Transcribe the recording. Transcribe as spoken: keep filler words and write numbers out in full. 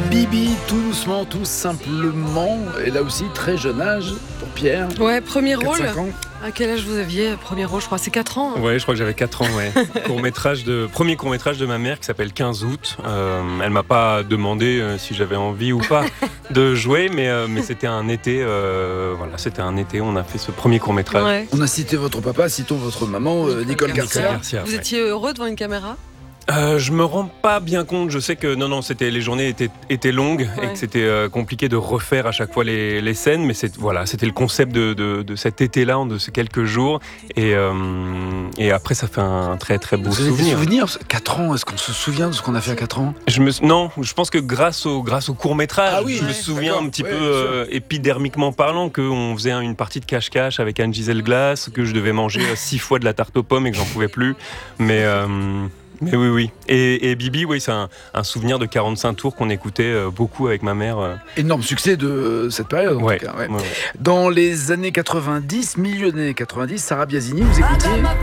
Bibi, tout doucement, tout simplement. Et là aussi, très jeune âge pour Pierre. Ouais, premier quatre, rôle. cinq ans. À quel âge vous aviez premier rôle? Je crois c'est quatre ans. Hein. Ouais, je crois que j'avais quatre ans. Ouais. Court-métrage de, premier court-métrage de ma mère qui s'appelle quinze août. Euh, elle m'a pas demandé euh, si j'avais envie ou pas de jouer, mais, euh, mais c'était un été. Euh, voilà, c'était un été. On a fait ce premier court-métrage. Ouais. On a cité votre papa, citons votre maman, euh, Nicole Garcia. Garcia. Garcia, Vous ouais. étiez heureux devant une caméra? Euh, je me rends pas bien compte. Je sais que non, non, c'était les journées étaient, étaient longues Ouais. et que c'était euh, compliqué de refaire à chaque fois les, les scènes. Mais c'est voilà, c'était le concept de, de, de cet été-là, de ces quelques jours. Et, euh, et après, ça fait un très très beau Vous avez des souvenir. souvenirs quatre ans, est-ce qu'on se souvient de ce qu'on a fait à quatre ans? Je me non, je pense que grâce au grâce au court métrage, Ah oui, je me ouais, souviens d'accord, un petit ouais, peu bien sûr. euh, épidermiquement parlant qu'on faisait une partie de cache-cache avec Anne-Gisèle Glass, que je devais manger euh, six fois de la tarte aux pommes et que j'en pouvais plus. Mais euh, mais oui, oui. Et, et Bibi, oui, c'est un, un souvenir de quarante-cinq tours qu'on écoutait euh, beaucoup avec ma mère. euh. Énorme succès de cette période, en Ouais, tout cas. Ouais. ouais, ouais. Dans les années quatre-vingt-dix, milieu des années quatre-vingt-dix, Sarah Biasini, vous écoutiez